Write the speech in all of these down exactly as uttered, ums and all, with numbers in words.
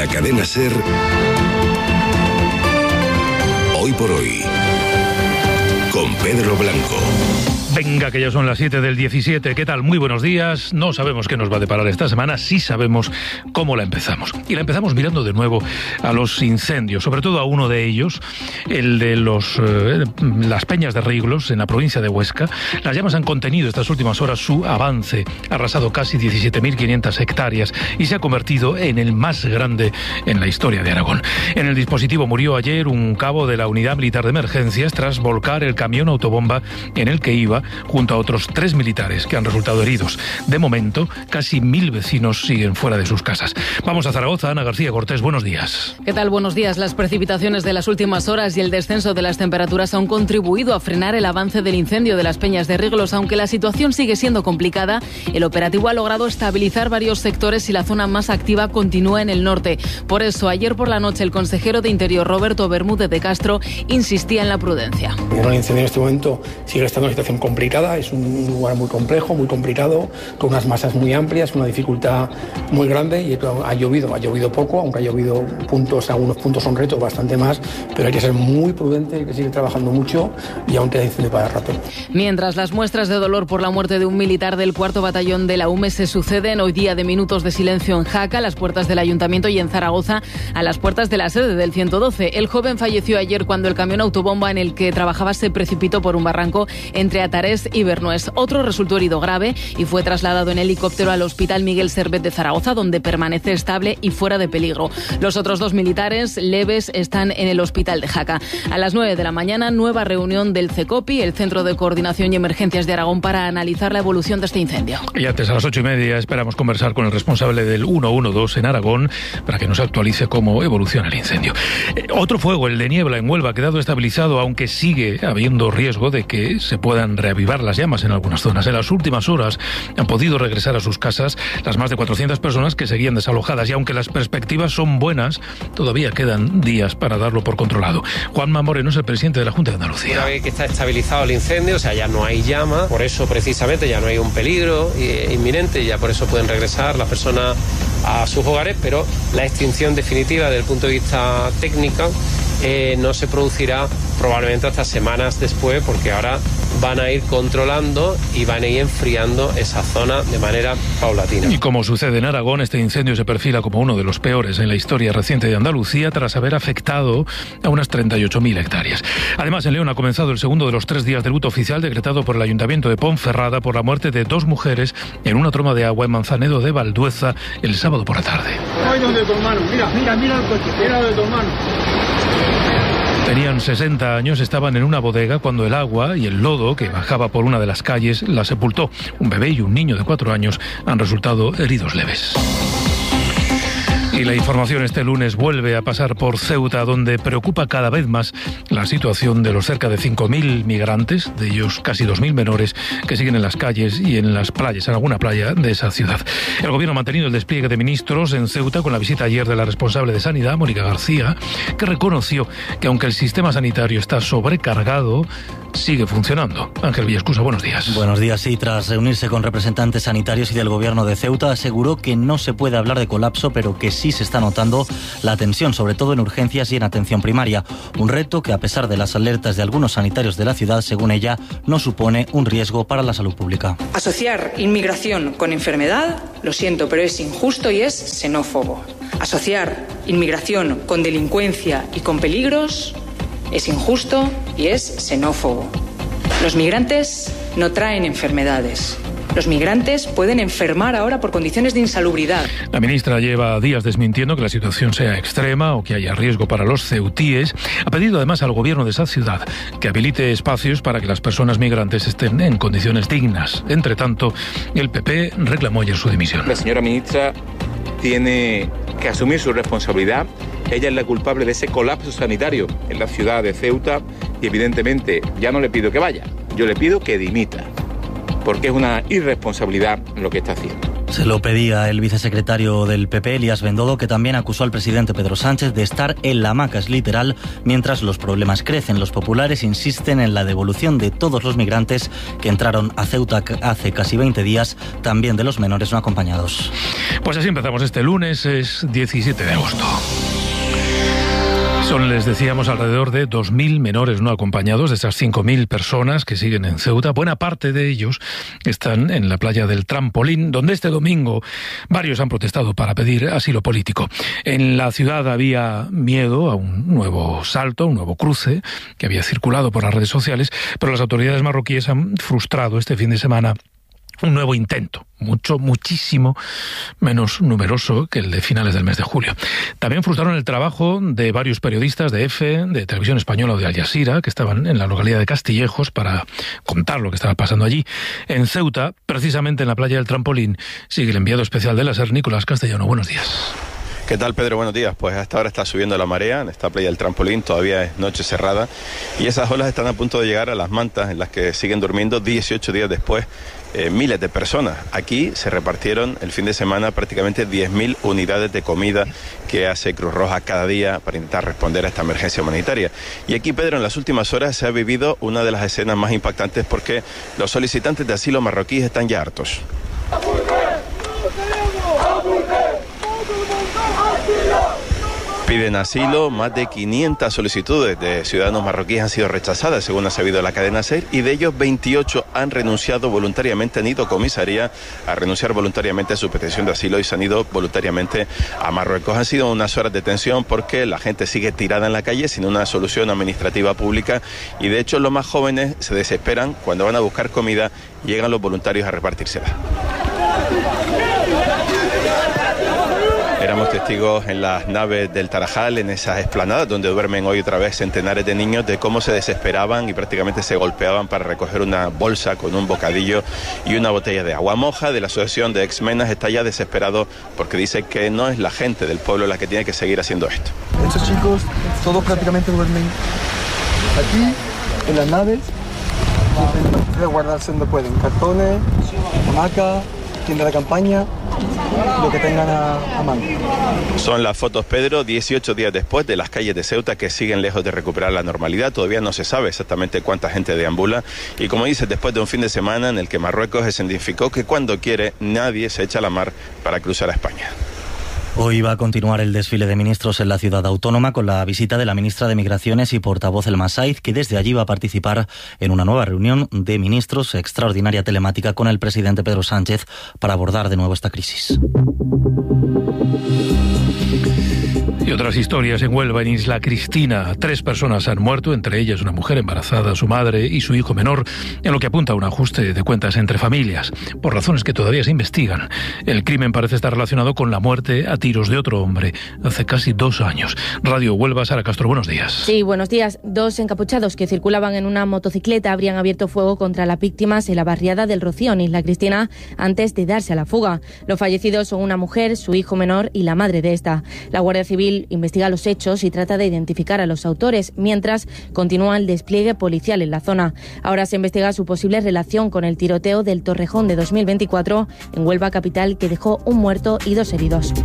la cadena SER, Hoy por Hoy, con Pedro Blanco. Venga, que ya son las siete del diecisiete. ¿Qué tal? Muy buenos días. No sabemos qué nos va a deparar esta semana, sí sabemos cómo la empezamos. Y la empezamos mirando de nuevo a los incendios, sobre todo a uno de ellos, el de los eh, las Peñas de Riglos, en la provincia de Huesca. Las llamas han contenido estas últimas horas su avance, ha arrasado casi diecisiete mil quinientas hectáreas y se ha convertido en el más grande en la historia de Aragón. En el dispositivo murió ayer un cabo de la Unidad Militar de Emergencias tras volcar el camión autobomba en el que iba, junto a otros tres militares que han resultado heridos. De momento, casi mil vecinos siguen fuera de sus casas. Vamos a Zaragoza. Ana García Cortés, buenos días. ¿Qué tal? Buenos días. Las precipitaciones de las últimas horas y el descenso de las temperaturas han contribuido a frenar el avance del incendio de las Peñas de Riglos. Aunque la situación sigue siendo complicada, el operativo ha logrado estabilizar varios sectores y la zona más activa continúa en el norte. Por eso, ayer por la noche, el consejero de Interior, Roberto Bermúdez de Castro, insistía en la prudencia. El incendio en este momento sigue estando en una situación complicada. Es un lugar muy complejo, muy complicado, con unas masas muy amplias, una dificultad muy grande, y ha llovido, ha llovido poco, aunque ha llovido puntos, algunos puntos son retos, bastante más, pero hay que ser muy prudente, hay que seguir trabajando mucho y aún queda incendio para rato. Mientras las muestras de dolor por la muerte de un militar del cuarto batallón de la U M E se suceden, hoy día de minutos de silencio en Jaca, a las puertas del Ayuntamiento, y en Zaragoza, a las puertas de la sede del ciento doce. El joven falleció ayer cuando el camión autobomba en el que trabajaba se precipitó por un barranco entre Atarés y Bernués. Otro resultó herido grave y fue trasladado en helicóptero al Hospital Miguel Servet de Zaragoza, donde permanece estable y fuera de peligro. Los otros dos militares leves están en el Hospital de Jaca. A las nueve de la mañana, nueva reunión del CECOPI, el Centro de Coordinación y Emergencias de Aragón, para analizar la evolución de este incendio. Y antes, a las ocho y media, esperamos conversar con el responsable del ciento doce en Aragón para que nos actualice cómo evoluciona el incendio. Eh, otro fuego, el de Niebla en Huelva, ha quedado estabilizado, aunque sigue habiendo riesgo de que se puedan reavivar las llamas en algunas zonas. En las últimas horas han podido regresar a sus casas las más de cuatrocientas personas que seguían desalojadas, y aunque las perspectivas son buenas, todavía quedan días para darlo por controlado. Juanma Moreno es el presidente de la Junta de Andalucía. Una vez que está estabilizado el incendio, o sea, ya no hay llama, por eso precisamente ya no hay un peligro inminente, ya por eso pueden regresar las personas a sus hogares, pero la extinción definitiva desde el punto de vista técnico eh, no se producirá probablemente hasta semanas después, porque ahora van a ir controlando y van a ir enfriando esa zona de manera paulatina. Y como sucede en Aragón, este incendio se perfila como uno de los peores en la historia reciente de Andalucía, tras haber afectado a unas treinta y ocho mil hectáreas. Además, en León ha comenzado el segundo de los tres días de luto oficial decretado por el Ayuntamiento de Ponferrada por la muerte de dos mujeres en una troma de agua en Manzanedo de Valdueza el sábado por la tarde. Ay, donde tu hermano, mira, mira, mira el coche, mira donde tu hermano. Tenían sesenta años, estaban en una bodega cuando el agua y el lodo que bajaba por una de las calles la sepultó. Un bebé y un niño de cuatro años han resultado heridos leves. Y la información este lunes vuelve a pasar por Ceuta, donde preocupa cada vez más la situación de los cerca de cinco mil migrantes, de ellos casi dos mil menores, que siguen en las calles y en las playas, en alguna playa de esa ciudad. El gobierno ha mantenido el despliegue de ministros en Ceuta con la visita ayer de la responsable de Sanidad, Mónica García, que reconoció que aunque el sistema sanitario está sobrecargado, sigue funcionando. Ángel Villascusa, buenos días. Buenos días. Sí, tras reunirse con representantes sanitarios y del gobierno de Ceuta, aseguró que no se puede hablar de colapso, pero que sí se está notando la tensión, sobre todo en urgencias y en atención primaria. Un reto que, a pesar de las alertas de algunos sanitarios de la ciudad, según ella, no supone un riesgo para la salud pública. Asociar inmigración con enfermedad, lo siento, pero es injusto y es xenófobo. Asociar inmigración con delincuencia y con peligros es injusto y es xenófobo. Los migrantes no traen enfermedades. Los migrantes pueden enfermar ahora por condiciones de insalubridad. La ministra lleva días desmintiendo que la situación sea extrema o que haya riesgo para los ceutíes. Ha pedido además al gobierno de esa ciudad que habilite espacios para que las personas migrantes estén en condiciones dignas. Entre tanto, el P P reclamó ayer su dimisión. La señora ministra tiene que asumir su responsabilidad. Ella es la culpable de ese colapso sanitario en la ciudad de Ceuta y evidentemente ya no le pido que vaya, yo le pido que dimita, porque es una irresponsabilidad lo que está haciendo. Se lo pedía el vicesecretario del P P, Elías Bendodo, que también acusó al presidente Pedro Sánchez de estar en la hamaca, es literal, mientras los problemas crecen. Los populares insisten en la devolución de todos los migrantes que entraron a Ceuta hace casi veinte días, también de los menores no acompañados. Pues así empezamos este lunes, es diecisiete de agosto. Son, les decíamos, alrededor de dos mil menores no acompañados, de esas cinco mil personas que siguen en Ceuta. Buena parte de ellos están en la playa del Trampolín, donde este domingo varios han protestado para pedir asilo político. En la ciudad había miedo a un nuevo salto, un nuevo cruce que había circulado por las redes sociales, pero las autoridades marroquíes han frustrado este fin de semana un nuevo intento, mucho, muchísimo menos numeroso que el de finales del mes de julio. También frustraron el trabajo de varios periodistas de EFE, de Televisión Española o de Al Jazeera, que estaban en la localidad de Castillejos para contar lo que estaba pasando allí. En Ceuta, precisamente en la playa del Trampolín, sigue el enviado especial de la SER, Nicolás Castellano. Buenos días. ¿Qué tal, Pedro? Buenos días. Pues hasta ahora está subiendo la marea en esta playa del Trampolín, todavía es noche cerrada y esas olas están a punto de llegar a las mantas en las que siguen durmiendo dieciocho días después eh, miles de personas. Aquí se repartieron el fin de semana prácticamente diez mil unidades de comida que hace Cruz Roja cada día para intentar responder a esta emergencia humanitaria. Y aquí, Pedro, en las últimas horas se ha vivido una de las escenas más impactantes porque los solicitantes de asilo marroquíes están ya hartos. Piden asilo, más de quinientas solicitudes de ciudadanos marroquíes han sido rechazadas, según ha sabido la cadena SER, y de ellos veintiocho han renunciado voluntariamente, han ido a comisaría a renunciar voluntariamente a su petición de asilo y se han ido voluntariamente a Marruecos. Han sido unas horas de tensión porque la gente sigue tirada en la calle sin una solución administrativa pública y de hecho los más jóvenes se desesperan cuando van a buscar comida y llegan los voluntarios a repartírsela. Éramos testigos en las naves del Tarajal, en esas explanadas donde duermen hoy otra vez centenares de niños, de cómo se desesperaban y prácticamente se golpeaban para recoger una bolsa con un bocadillo y una botella de agua. Moja, de la asociación de Exmenas, está ya desesperado porque dice que no es la gente del pueblo la que tiene que seguir haciendo esto. Estos chicos todos prácticamente duermen aquí, en las naves, de guardarse donde pueden, cartones, hamaca, tienda de campaña, lo que tengan a, a mano. Son las fotos, Pedro, dieciocho días después, de las calles de Ceuta que siguen lejos de recuperar la normalidad. Todavía no se sabe exactamente cuánta gente deambula y, como dices, después de un fin de semana en el que Marruecos escenificó que cuando quiere nadie se echa a la mar para cruzar a España. Hoy va a continuar el desfile de ministros en la ciudad autónoma con la visita de la ministra de Migraciones y portavoz Elma Saiz, que desde allí va a participar en una nueva reunión de ministros extraordinaria telemática con el presidente Pedro Sánchez para abordar de nuevo esta crisis. Y otras historias en Huelva, en Isla Cristina. Tres personas han muerto, entre ellas una mujer embarazada, su madre y su hijo menor, en lo que apunta a un ajuste de cuentas entre familias, por razones que todavía se investigan. El crimen parece estar relacionado con la muerte a tiros de otro hombre hace casi dos años. Radio Huelva, Sara Castro, buenos días. Sí, buenos días. Dos encapuchados que circulaban en una motocicleta habrían abierto fuego contra las víctimas en la barriada del Rocío, en Isla Cristina, antes de darse a la fuga. Los fallecidos son una mujer, su hijo menor y la madre de esta. La Guardia Civil investiga los hechos y trata de identificar a los autores, mientras continúa el despliegue policial en la zona. Ahora se investiga su posible relación con el tiroteo del Torrejón de dos mil veinticuatro en Huelva capital, que dejó un muerto y dos heridos.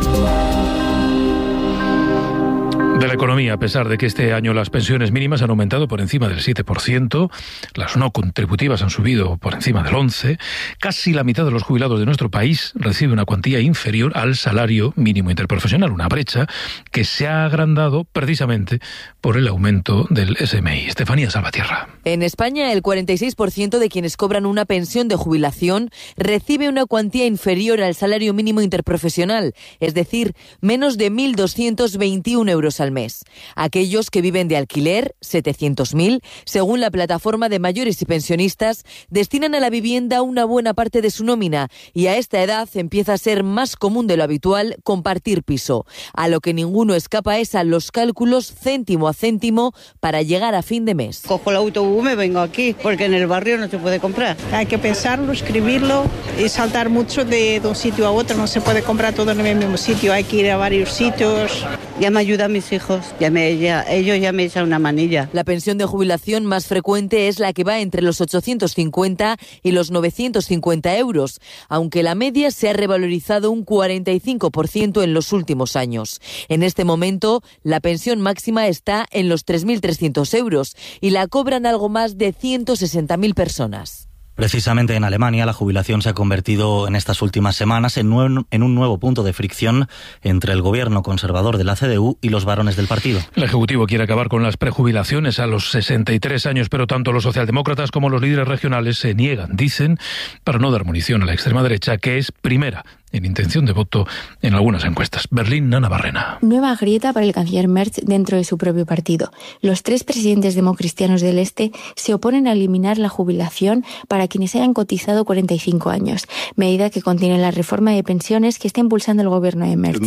De la economía, a pesar de que este año las pensiones mínimas han aumentado por encima del siete por ciento, las no contributivas han subido por encima del once por ciento, casi la mitad de los jubilados de nuestro país recibe una cuantía inferior al salario mínimo interprofesional, una brecha que se ha agrandado precisamente por el aumento del S M I. Estefanía Salvatierra. En España, el cuarenta y seis por ciento de quienes cobran una pensión de jubilación recibe una cuantía inferior al salario mínimo interprofesional, es decir, menos de mil doscientos veintiún euros al mes. Aquellos que viven de alquiler, setecientos mil, según la plataforma de mayores y pensionistas, destinan a la vivienda una buena parte de su nómina y a esta edad empieza a ser más común de lo habitual compartir piso. A lo que ninguno escapa es a los cálculos céntimo a céntimo para llegar a fin de mes. Cojo el autobús, me vengo aquí, porque en el barrio no se puede comprar. Hay que pensarlo, escribirlo y saltar mucho de, de un sitio a otro. No se puede comprar todo en el mismo sitio, hay que ir a varios sitios. Ya me ayuda a mis hijos hijos, ya me, ya, ellos ya me echan una manilla. La pensión de jubilación más frecuente es la que va entre los ochocientos cincuenta y los novecientos cincuenta euros, aunque la media se ha revalorizado un cuarenta y cinco por ciento en los últimos años. En este momento, la pensión máxima está en los tres mil trescientos euros y la cobran algo más de ciento sesenta mil personas. Precisamente en Alemania, la jubilación se ha convertido en estas últimas semanas en, nue- en un nuevo punto de fricción entre el gobierno conservador de la C D U y los varones del partido. El Ejecutivo quiere acabar con las prejubilaciones a los sesenta y tres años, pero tanto los socialdemócratas como los líderes regionales se niegan, dicen, para no dar munición a la extrema derecha, que es primera en intención de voto en algunas encuestas. Berlín, Nana Barrena. Nueva grieta para el canciller Merz dentro de su propio partido. Los tres presidentes democristianos del Este se oponen a eliminar la jubilación para quienes hayan cotizado cuarenta y cinco años, medida que contiene la reforma de pensiones que está impulsando el gobierno de Merz.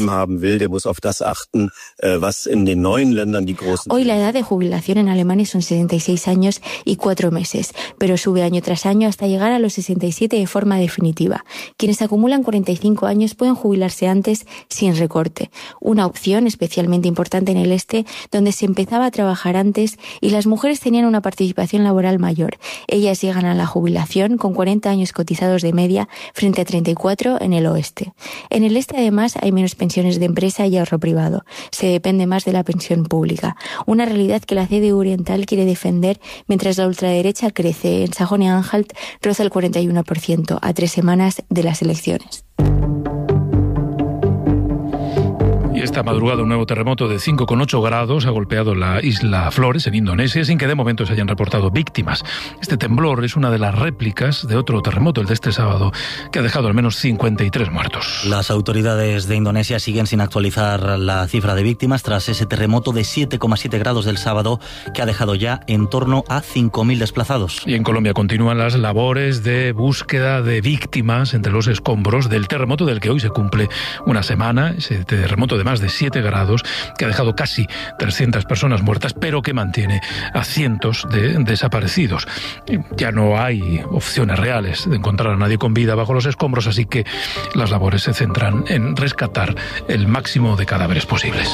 Hoy la edad de jubilación en Alemania son sesenta y seis años y cuatro meses, pero sube año tras año hasta llegar a los sesenta y siete de forma definitiva. Quienes acumulan cuarenta y cinco años pueden jubilarse antes sin recorte, una opción especialmente importante en el Este, donde se empezaba a trabajar antes y las mujeres tenían una participación laboral mayor. Ellas llegan a la jubilación con cuarenta años cotizados de media frente a treinta y cuatro en el Oeste. En el Este, además, hay menos pensiones de empresa y ahorro privado. Se depende más de la pensión pública, una realidad que la C D U Oriental quiere defender mientras la ultraderecha crece. En Sajonia-Anhalt roza el cuarenta y uno por ciento a tres semanas de las elecciones. Esta madrugada un nuevo terremoto de cinco coma ocho grados ha golpeado la isla Flores, en Indonesia, sin que de momento se hayan reportado víctimas. Este temblor es una de las réplicas de otro terremoto, el de este sábado, que ha dejado al menos cincuenta y tres muertos. Las autoridades de Indonesia siguen sin actualizar la cifra de víctimas tras ese terremoto de siete coma siete grados del sábado, que ha dejado ya en torno a cinco mil desplazados. Y en Colombia continúan las labores de búsqueda de víctimas entre los escombros del terremoto del que hoy se cumple una semana, ese terremoto de más de siete grados, que ha dejado casi trescientas personas muertas, pero que mantiene a cientos de desaparecidos. Ya no hay opciones reales de encontrar a nadie con vida bajo los escombros, así que las labores se centran en rescatar el máximo de cadáveres posibles.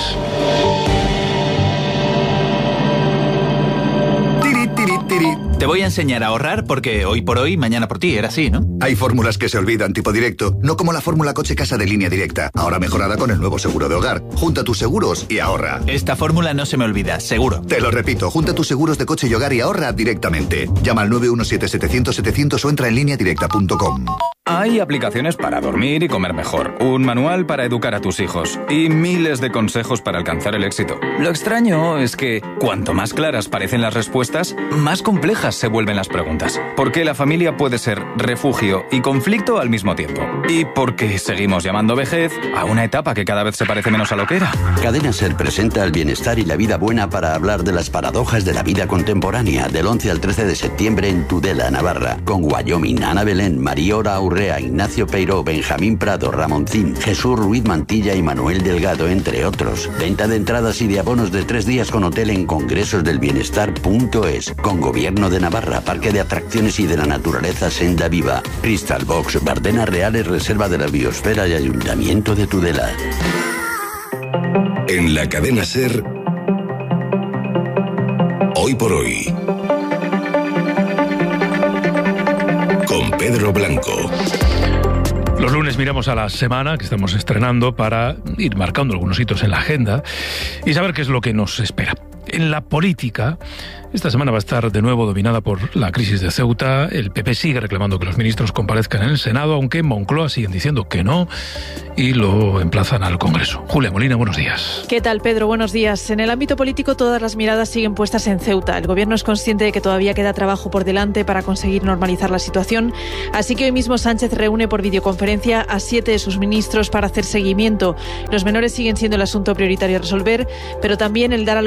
Te voy a enseñar a ahorrar porque hoy por hoy, mañana por ti, era así, ¿no? Hay fórmulas que se olvidan, tipo directo, no como la fórmula coche casa de Línea Directa, ahora mejorada con el nuevo seguro de hogar. Junta tus seguros y ahorra. Esta fórmula no se me olvida, seguro. Te lo repito, junta tus seguros de coche y hogar y ahorra directamente. Llama al nueve uno siete, setecientos, setecientos o entra en línea directa punto com. Hay aplicaciones para dormir y comer mejor, un manual para educar a tus hijos y miles de consejos para alcanzar el éxito. Lo extraño es que cuanto más claras parecen las respuestas, más complejas se vuelven las preguntas. ¿Por qué la familia puede ser refugio y conflicto al mismo tiempo? ¿Y por qué seguimos llamando vejez a una etapa que cada vez se parece menos a lo que era? Cadena SER presenta el bienestar y la vida buena para hablar de las paradojas de la vida contemporánea, del once al trece de septiembre en Tudela, Navarra, con Wyoming, Ana Belén, Mariora Aurrea, Ignacio Peiró, Benjamín Prado, Ramoncín, Jesús Ruiz Mantilla y Manuel Delgado, entre otros. Venta de entradas y de abonos de tres días con hotel en congresosdelbienestar punto es, con Gobierno de Navarra, Parque de Atracciones y de la Naturaleza Senda Viva, Crystal Box, Bardenas Reales, Reserva de la Biosfera y Ayuntamiento de Tudela. En la cadena SER, hoy por hoy, con Pedro Blanco. Los lunes miramos a la semana que estamos estrenando para ir marcando algunos hitos en la agenda y saber qué es lo que nos espera. En la política, esta semana va a estar de nuevo dominada por la crisis de Ceuta. El P P sigue reclamando que los ministros comparezcan en el Senado, aunque en Moncloa siguen diciendo que no y lo emplazan al Congreso. Julia Molina, buenos días. ¿Qué tal, Pedro? Buenos días. En el ámbito político todas las miradas siguen puestas en Ceuta. El Gobierno es consciente de que todavía queda trabajo por delante para conseguir normalizar la situación, así que hoy mismo Sánchez reúne por videoconferencia a siete de sus ministros para hacer seguimiento. Los menores siguen siendo el asunto prioritario a resolver, pero también el dar alojamiento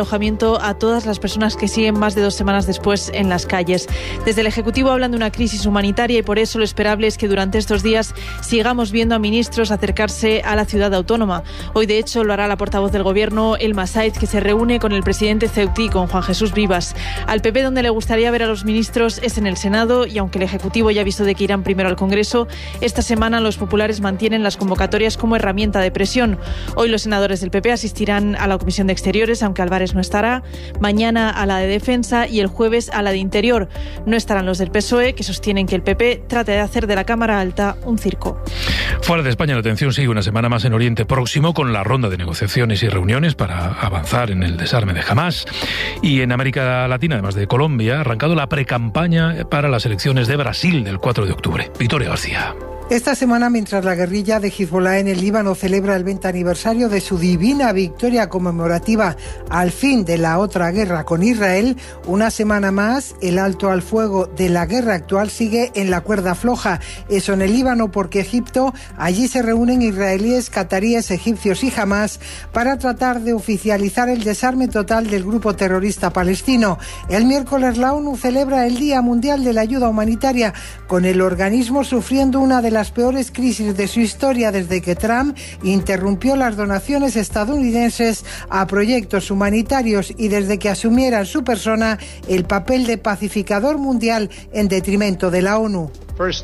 apoyo a todas las personas que siguen más de dos semanas después en las calles. Desde el Ejecutivo hablan de una crisis humanitaria y por eso lo esperable es que durante estos días sigamos viendo a ministros acercarse a la ciudad autónoma. Hoy, de hecho, lo hará la portavoz del Gobierno, Elma Sáez, que se reúne con el presidente ceutí, con Juan Jesús Vivas. Al P P, donde le gustaría ver a los ministros, es en el Senado, y aunque el Ejecutivo ya avisó de que irán primero al Congreso, esta semana los populares mantienen las convocatorias como herramienta de presión. Hoy los senadores del P P asistirán a la Comisión de Exteriores, aunque Álvarez no estará, mañana a la de Defensa y el jueves a la de Interior. No estarán los del P S O E, que sostienen que el P P trata de hacer de la Cámara Alta un circo. Fuera de España, la tensión sigue una semana más en Oriente Próximo, con la ronda de negociaciones y reuniones para avanzar en el desarme de Hamás. Y en América Latina, además de Colombia, ha arrancado la precampaña para las elecciones de Brasil del cuatro de octubre. Victoria García. Esta semana, mientras la guerrilla de Hezbollah en el Líbano celebra el veinte aniversario de su divina victoria conmemorativa al fin de la otra guerra con Israel, una semana más el alto al fuego de la guerra actual sigue en la cuerda floja. Eso en el Líbano porque Egipto, allí se reúnen israelíes, cataríes, egipcios y Hamás para tratar de oficializar el desarme total del grupo terrorista palestino. El miércoles la ONU celebra el Día Mundial de la Ayuda Humanitaria, con el organismo sufriendo una de las las peores crisis de su historia desde que Trump interrumpió las donaciones estadounidenses a proyectos humanitarios y desde que asumiera en su persona el papel de pacificador mundial en detrimento de la ONU.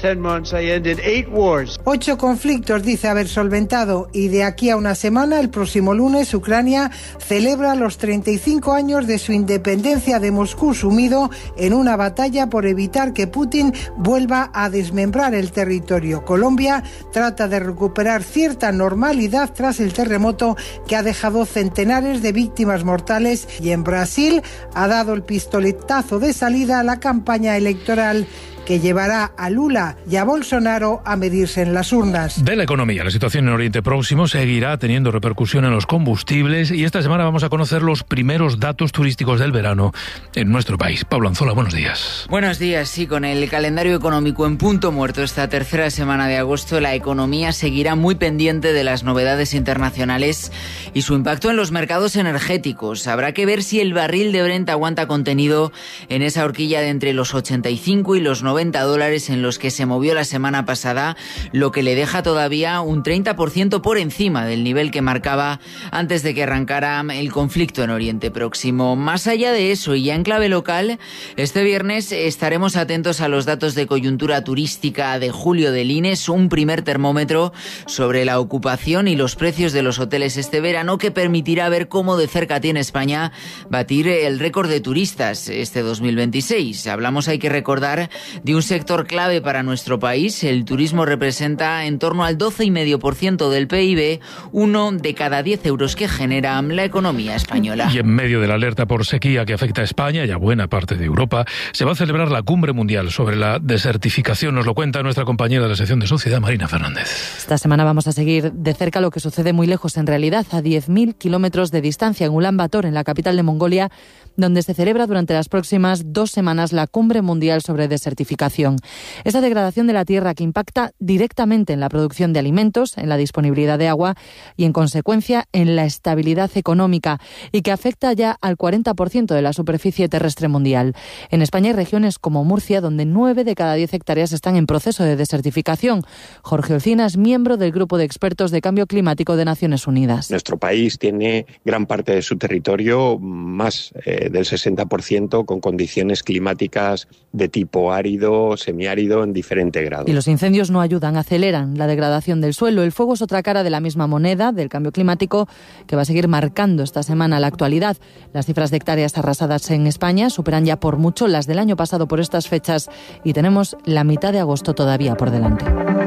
Ocho conflictos dice haber solventado y de aquí a una semana, el próximo lunes, Ucrania celebra los treinta y cinco años de su independencia de Moscú, sumido en una batalla por evitar que Putin vuelva a desmembrar el territorio. Colombia trata de recuperar cierta normalidad tras el terremoto que ha dejado centenares de víctimas mortales, y en Brasil ha dado el pistoletazo de salida a la campaña electoral que llevará a Lula y a Bolsonaro a medirse en las urnas. De la economía, la situación en Oriente Próximo seguirá teniendo repercusión en los combustibles y esta semana vamos a conocer los primeros datos turísticos del verano en nuestro país. Pablo Anzola, buenos días. Buenos días, sí, con el calendario económico en punto muerto esta tercera semana de agosto, la economía seguirá muy pendiente de las novedades internacionales y su impacto en los mercados energéticos. Habrá que ver si el barril de Brent aguanta contenido en esa horquilla de entre los ochenta y cinco y los noventa dólares en los que se movió la semana pasada, lo que le deja todavía un treinta por ciento por encima del nivel que marcaba antes de que arrancara el conflicto en Oriente Próximo. Más allá de eso, y ya en clave local, este viernes estaremos atentos a los datos de coyuntura turística de julio del I N E S, un primer termómetro sobre la ocupación y los precios de los hoteles este verano que permitirá ver cómo de cerca tiene España batir el récord de turistas este dos mil veintiséis. Hablamos, hay que recordar, de un sector clave para nuestro país. El turismo representa en torno al doce coma cinco por ciento del P I B, uno de cada diez euros que genera la economía española. Y en medio de la alerta por sequía que afecta a España y a buena parte de Europa, se va a celebrar la Cumbre Mundial sobre la Desertificación. Nos lo cuenta nuestra compañera de la sección de Sociedad, Marina Fernández. Esta semana vamos a seguir de cerca lo que sucede muy lejos, en realidad, a diez mil kilómetros de distancia, en Ulan Bator, en la capital de Mongolia, donde se celebra durante las próximas dos semanas la Cumbre Mundial sobre Desertificación. Esa degradación de la tierra que impacta directamente en la producción de alimentos, en la disponibilidad de agua y, en consecuencia, en la estabilidad económica, y que afecta ya al cuarenta por ciento de la superficie terrestre mundial. En España hay regiones como Murcia, donde nueve de cada diez hectáreas están en proceso de desertificación. Jorge Olcina es miembro del Grupo de Expertos de Cambio Climático de Naciones Unidas. Nuestro país tiene gran parte de su territorio, más eh, del sesenta por ciento, con condiciones climáticas de tipo árido, semiárido, en diferente grado. Y los incendios no ayudan, aceleran la degradación del suelo. El fuego es otra cara de la misma moneda del cambio climático que va a seguir marcando esta semana la actualidad. Las cifras de hectáreas arrasadas en España superan ya por mucho las del año pasado por estas fechas y tenemos la mitad de agosto todavía por delante.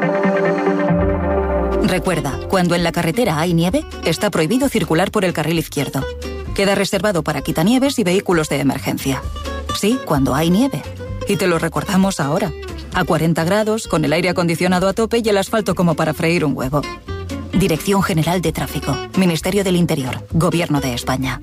Recuerda, cuando en la carretera hay nieve, está prohibido circular por el carril izquierdo. Queda reservado para quitanieves y vehículos de emergencia. Sí, cuando hay nieve. Y te lo recordamos ahora. A cuarenta grados, con el aire acondicionado a tope y el asfalto como para freír un huevo. Dirección General de Tráfico. Ministerio del Interior. Gobierno de España.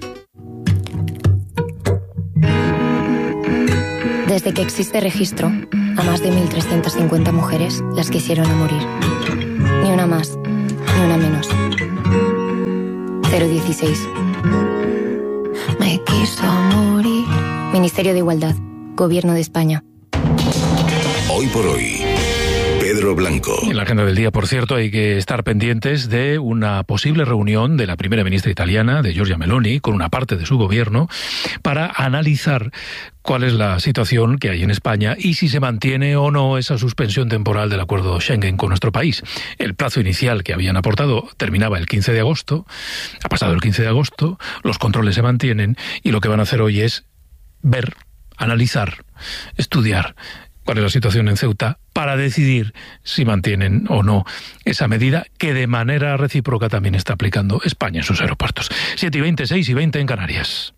Desde que existe registro, a más de mil trescientas cincuenta mujeres las quisieron a morir. Ni una más, ni una menos. cero dieciséis. Me quiso morir. Ministerio de Igualdad, Gobierno de España. Hoy por hoy, Pedro Blanco. En la agenda del día, por cierto, hay que estar pendientes de una posible reunión de la primera ministra italiana, de Giorgia Meloni, con una parte de su gobierno, para analizar cuál es la situación que hay en España y si se mantiene o no esa suspensión temporal del acuerdo Schengen con nuestro país. El plazo inicial que habían aportado terminaba el quince de agosto, ha pasado el quince de agosto, los controles se mantienen y lo que van a hacer hoy es ver, analizar, estudiar cuál es la situación en Ceuta para decidir si mantienen o no esa medida que de manera recíproca también está aplicando España en sus aeropuertos. siete y veinte, seis y veinte en Canarias.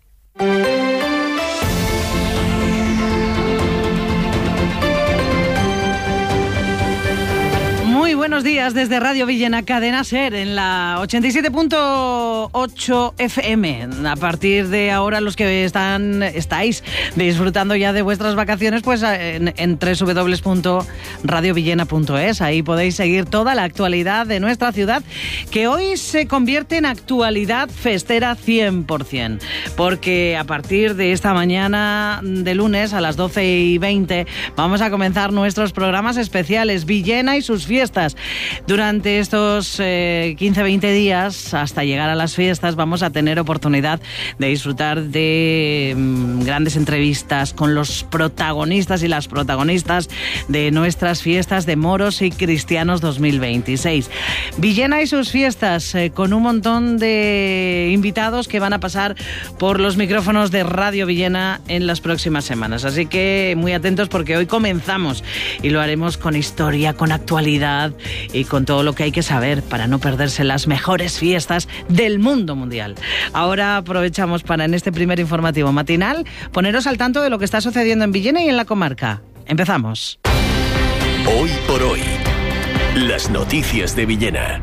Muy buenos días desde Radio Villena, Cadena SER, en la ochenta y siete punto ocho F M. A partir de ahora, los que están estáis disfrutando ya de vuestras vacaciones, pues en, en doble u doble u doble u punto radio villena punto es. Ahí podéis seguir toda la actualidad de nuestra ciudad, que hoy se convierte en actualidad festera cien por ciento. Porque a partir de esta mañana de lunes a las doce y veinte vamos a comenzar nuestros programas especiales Villena y sus fiestas. Durante estos eh, quince a veinte días, hasta llegar a las fiestas, vamos a tener oportunidad de disfrutar de mm, grandes entrevistas con los protagonistas y las protagonistas de nuestras fiestas de Moros y Cristianos dos mil veintiséis. Villena y sus fiestas, eh, con un montón de invitados que van a pasar por los micrófonos de Radio Villena en las próximas semanas. Así que muy atentos, porque hoy comenzamos y lo haremos con historia, con actualidad y con todo lo que hay que saber para no perderse las mejores fiestas del mundo mundial. Ahora aprovechamos para, en este primer informativo matinal, poneros al tanto de lo que está sucediendo en Villena y en la comarca. Empezamos. Hoy por hoy, las noticias de Villena.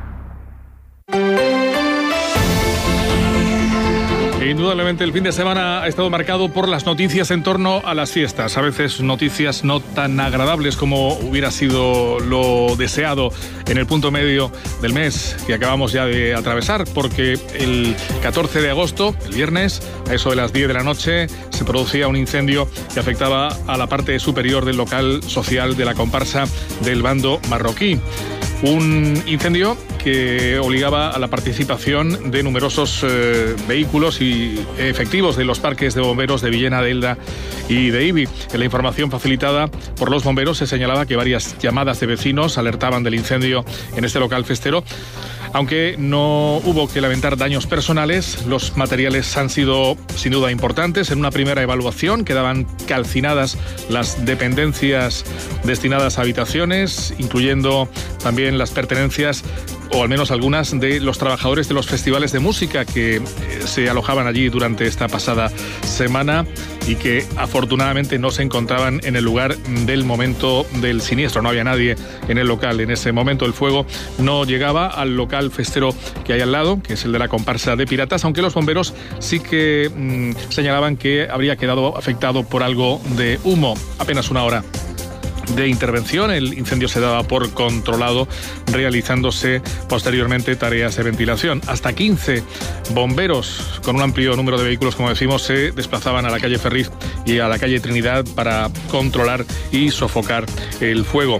Indudablemente el fin de semana ha estado marcado por las noticias en torno a las fiestas. A veces noticias no tan agradables como hubiera sido lo deseado en el punto medio del mes que acabamos ya de atravesar, porque el catorce de agosto, el viernes, a eso de las diez de la noche, se producía un incendio que afectaba a la parte superior del local social de la comparsa del bando marroquí. Un incendio que obligaba a la participación de numerosos eh, vehículos y efectivos de los parques de bomberos de Villena, de Elda y de Ibi. En la información facilitada por los bomberos se señalaba que varias llamadas de vecinos alertaban del incendio en este local festero. Aunque no hubo que lamentar daños personales, los materiales han sido sin duda importantes. En una primera evaluación quedaban calcinadas las dependencias destinadas a habitaciones, incluyendo también las pertenencias, o al menos algunas, de los trabajadores de los festivales de música que se alojaban allí durante esta pasada semana y que afortunadamente no se encontraban en el lugar del momento del siniestro. No había nadie en el local en ese momento. El fuego no llegaba al local festero que hay al lado, que es el de la comparsa de piratas, aunque los bomberos sí que mmm, señalaban que habría quedado afectado por algo de humo. Apenas una hora de intervención, el incendio se daba por controlado, realizándose posteriormente tareas de ventilación. Hasta quince bomberos con un amplio número de vehículos, como decimos, se desplazaban a la calle Ferriz y a la calle Trinidad para controlar y sofocar el fuego.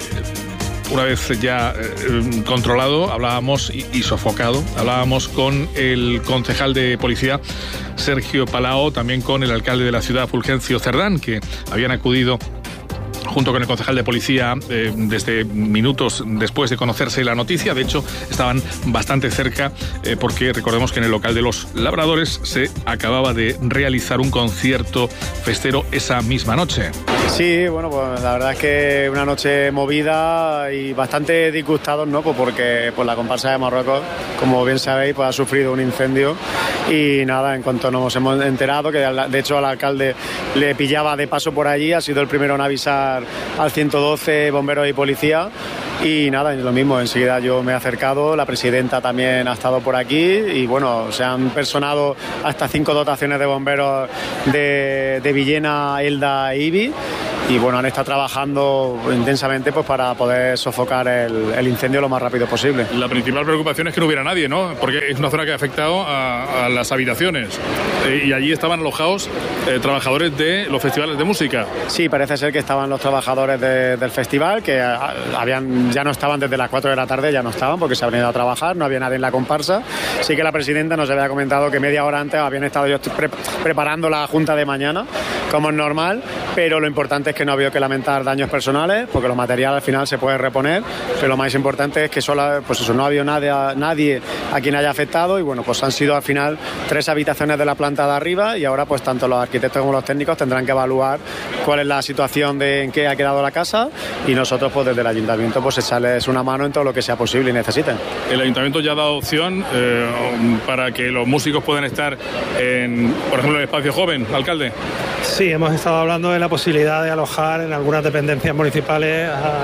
Una vez ya eh, controlado, hablábamos y, y sofocado, hablábamos con el concejal de policía, Sergio Palao, también con el alcalde de la ciudad, Fulgencio Cerdán, que habían acudido junto con el concejal de policía eh, desde minutos después de conocerse la noticia. De hecho, estaban bastante cerca eh, porque recordemos que en el local de los Labradores se acababa de realizar un concierto festero esa misma noche. Sí, bueno, pues la verdad es que una noche movida y bastante disgustados, ¿no? Pues porque pues la comparsa de Marruecos, como bien sabéis, pues ha sufrido un incendio y nada, en cuanto nos hemos enterado, que de hecho al alcalde le pillaba de paso por allí, ha sido el primero en avisar al ciento doce, bomberos y policía. Y nada, lo mismo, enseguida yo me he acercado, la presidenta también ha estado por aquí y bueno, se han personado hasta cinco dotaciones de bomberos de, de Villena, Elda e Ibi. y bueno, han estado trabajando intensamente pues para poder sofocar el, el incendio lo más rápido posible. La principal preocupación es que no hubiera nadie, ¿no? Porque es una zona que ha afectado a, a las habitaciones eh, y allí estaban alojados eh, trabajadores de los festivales de música. Sí, parece ser que estaban los trabajadores de, del festival, que a, habían ya no estaban desde las cuatro de la tarde, ya no estaban porque se habían ido a trabajar, no había nadie en la comparsa. Sí que la presidenta nos había comentado que media hora antes habían estado ellos pre preparando la junta de mañana, como es normal, pero lo importante es que no ha habido que lamentar daños personales, porque los materiales al final se puede reponer, pero lo más importante es que solo, pues eso, no ha habido nadie, nadie a quien haya afectado, y bueno, pues han sido al final tres habitaciones de la planta de arriba, y ahora pues tanto los arquitectos como los técnicos tendrán que evaluar cuál es la situación de en qué ha quedado la casa, y nosotros pues desde el ayuntamiento pues echarles una mano en todo lo que sea posible y necesiten. El ayuntamiento ya ha dado opción eh, para que los músicos puedan estar en, por ejemplo, en el espacio joven, alcalde. Sí, hemos estado hablando de la posibilidad de alojar en algunas dependencias municipales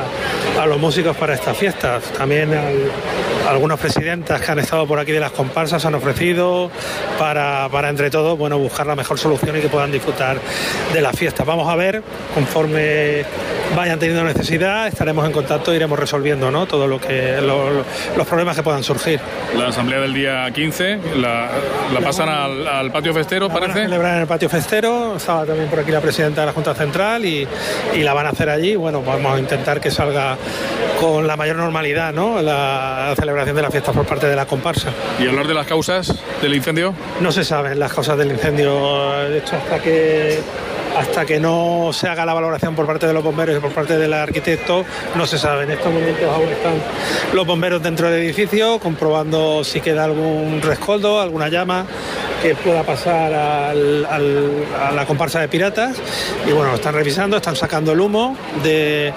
a, a los músicos para estas fiestas. También al, algunas presidentas que han estado por aquí de las comparsas han ofrecido para, para entre todos, bueno, buscar la mejor solución y que puedan disfrutar de las fiestas. Vamos a ver, conforme vayan teniendo necesidad, estaremos en contacto e iremos resolviendo, ¿no?, todo lo que lo, lo, los problemas que puedan surgir. La asamblea del día quince la, la pasan al, al patio festero, parece. Van a celebrar en el patio festero. Estaba también por aquí la presidenta de la Junta Central y, y la van a hacer allí. Bueno, vamos a intentar que salga con la mayor normalidad, ¿no?, la celebración de la fiesta por parte de la comparsa. ¿Y hablar de las causas del incendio? No se saben las causas del incendio. De hecho, hasta que hasta que no se haga la valoración por parte de los bomberos y por parte del arquitecto, no se sabe. En estos momentos aún están los bomberos dentro del edificio comprobando si queda algún rescoldo, alguna llama que pueda pasar al, al, a la comparsa de piratas, y bueno, lo están revisando, están sacando el humo de,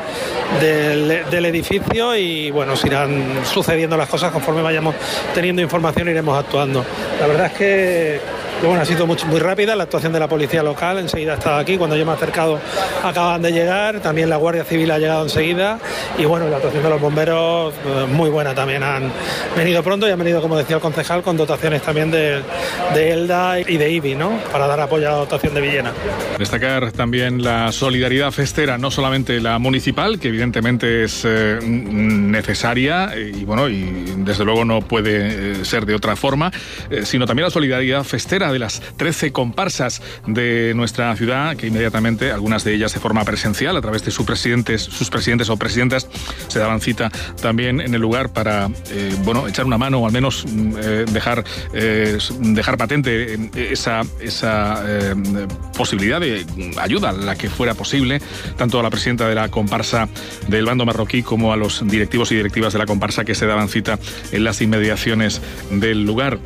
de, del edificio, y bueno, se irán sucediendo las cosas conforme vayamos teniendo información, iremos actuando. La verdad es que bueno, ha sido muy, muy rápida la actuación de la policía local, enseguida ha estado aquí, cuando yo me he acercado acaban de llegar, también la Guardia Civil ha llegado enseguida, y bueno, la actuación de los bomberos eh, muy buena también, han venido pronto y han venido, como decía el concejal, con dotaciones también de, de ELDA y de I B I, ¿no?, para dar apoyo a la dotación de Villena. Destacar también la solidaridad festera, no solamente la municipal, que evidentemente es eh, necesaria y bueno, y desde luego no puede eh, ser de otra forma, eh, sino también la solidaridad festera de las trece comparsas de nuestra ciudad, que inmediatamente, algunas de ellas de forma presencial, a través de sus presidentes, sus presidentes o presidentas, se daban cita también en el lugar para eh, bueno, echar una mano o al menos eh, dejar, eh, dejar patente esa, esa eh, posibilidad de ayuda, la que fuera posible, tanto a la presidenta de la comparsa del bando marroquí como a los directivos y directivas de la comparsa que se daban cita en las inmediaciones del lugar.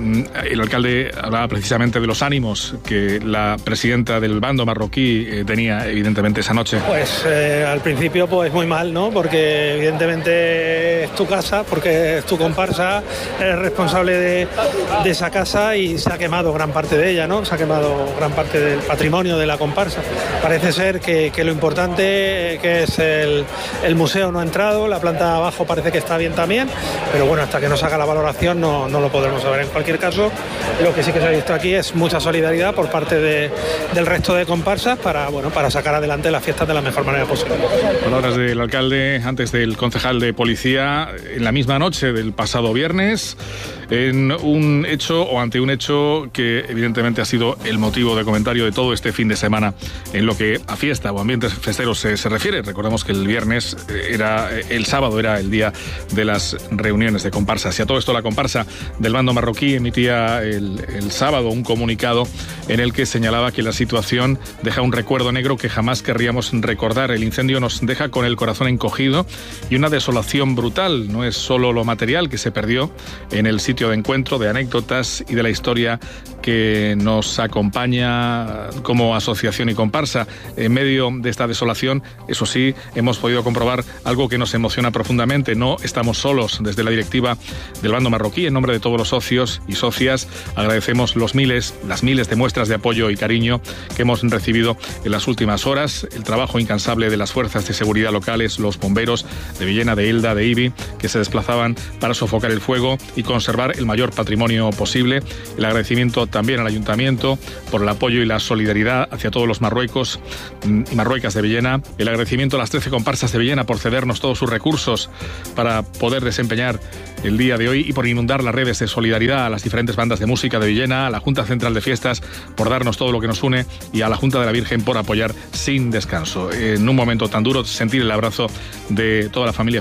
El alcalde hablaba precisamente de los ánimos que la presidenta del bando marroquí eh, tenía evidentemente esa noche. Pues eh, al principio pues muy mal, ¿no?, porque evidentemente es tu casa, porque es tu comparsa, eres responsable de, de esa casa y se ha quemado gran parte de ella, ¿no?, se ha quemado gran parte del patrimonio de la comparsa. Parece ser que, que lo importante, que es el, el museo, no ha entrado, la planta de abajo parece que está bien también, pero bueno, hasta que no se haga la valoración no, no lo podremos saber. En cualquier caso, lo que sí que se ha visto aquí es mucha solidaridad por parte de, del resto de comparsas para, bueno, para sacar adelante las fiestas de la mejor manera posible. Palabras del alcalde antes del concejal de policía en la misma noche del pasado viernes, en un hecho o ante un hecho que evidentemente ha sido el motivo de comentario de todo este fin de semana en lo que a fiesta o ambientes festeros se, se refiere. Recordemos que el viernes era, el sábado era el día de las reuniones de comparsas, y a todo esto la comparsa del bando marroquí emitía el, el sábado un comunicado en el que señalaba que la situación deja un recuerdo negro que jamás querríamos recordar. El incendio nos deja con el corazón encogido y una desolación brutal. No es solo lo material que se perdió en el sitio de encuentro, de anécdotas y de la historia que nos acompaña como asociación y comparsa. En medio de esta desolación, eso sí, hemos podido comprobar algo que nos emociona profundamente. No estamos solos. Desde la directiva del bando marroquí, en nombre de todos los socios y socias, agradecemos los miles, las miles de muestras de apoyo y cariño que hemos recibido en las últimas horas, el trabajo incansable de las fuerzas de seguridad locales, los bomberos de Villena, de ELDA, de I B I, que se desplazaban para sofocar el fuego y conservar el mayor patrimonio posible. El agradecimiento también también al Ayuntamiento por el apoyo y la solidaridad hacia todos los marruecos y marruecas de Villena. El agradecimiento a las trece comparsas de Villena por cedernos todos sus recursos para poder desempeñar el día de hoy y por inundar las redes de solidaridad a las diferentes bandas de música de Villena, a la Junta Central de Fiestas por darnos todo lo que nos une y a la Junta de la Virgen por apoyar sin descanso. En un momento tan duro, sentir el abrazo de toda la familia